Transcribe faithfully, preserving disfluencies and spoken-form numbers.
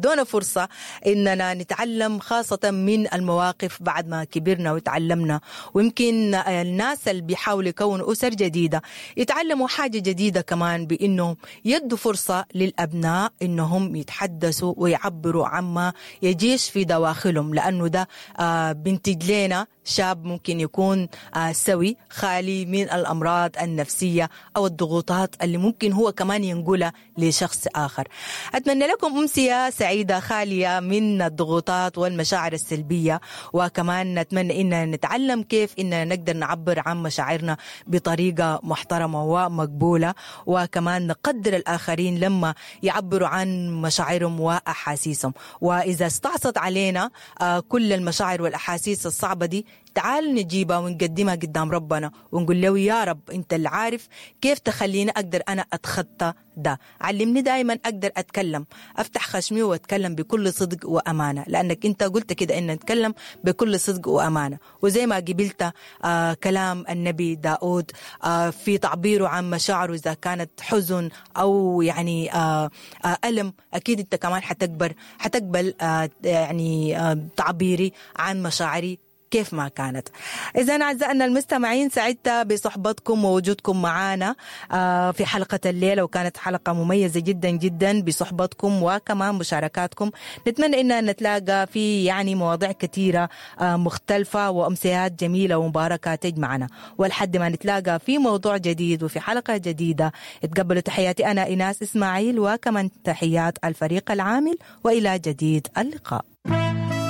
ادونا فرصة إننا نتعلم خاصة من المواقف بعد ما كبرنا وتعلمنا. ويمكن الناس اللي بيحاولوا يكونوا أسر جديدة يتعلموا حاجة جديدة كمان، بإنهم يدوا فرصة للأبناء إنهم يتحدثوا ويعبروا عما يجيش في دواخلهم، لأنه ده آه بنتج لنا شاب ممكن يكون آه سوي خالي من الأمراض النفسية أو الضغوطات اللي ممكن هو كمان ينقلها لشخص آخر. أتمنى لكم أمسية سعيدة خالية من الضغوطات والمشاعر السلبية، وكمان نتمنى إننا نتعلم كيف إننا نقدر نعبر عن مشاعرنا بطريقة محترمة ومقبولة، وكمان نقدر الآخرين لما يعبروا عن مشاعرهم وأحاسيسهم. وإذا استعصت علينا آه كل المشاعر والأحاسيس الصعبة دي، تعال نجيبها ونقدمها قدام ربنا ونقول له يا رب أنت اللي عارف كيف تخليني أقدر أنا أتخطى ده. علمني دائما أقدر أتكلم، أفتح خشمي وأتكلم بكل صدق وأمانة، لأنك أنت قلت كده إن نتكلم بكل صدق وأمانة. وزي ما قبلت آه كلام النبي داود آه في تعبيره عن مشاعره، إذا كانت حزن أو يعني آه آه ألم، أكيد أنت كمان حتكبر حتقبل آه يعني آه تعبيري عن مشاعري كيف ما كانت. إذن أعزائنا المستمعين، سعدت بصحبتكم ووجودكم معنا في حلقة الليلة، وكانت حلقة مميزة جدا جدا بصحبتكم وكمان مشاركاتكم. نتمنى إن نتلاقى في يعني مواضيع كثيرة مختلفة وأمسيات جميلة ومباركة تجمعنا، ولحد ما نتلاقى في موضوع جديد وفي حلقة جديدة، اتقبلوا تحياتي أنا إيناس إسماعيل وكمان تحيات الفريق العامل، وإلى جديد اللقاء.